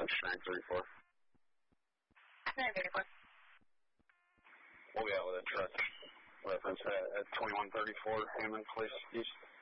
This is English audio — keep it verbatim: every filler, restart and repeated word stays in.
nine thirty-four. nine thirty-four. We'll be out with a truck. Reference at, at twenty-one thirty-four Hammond Place East.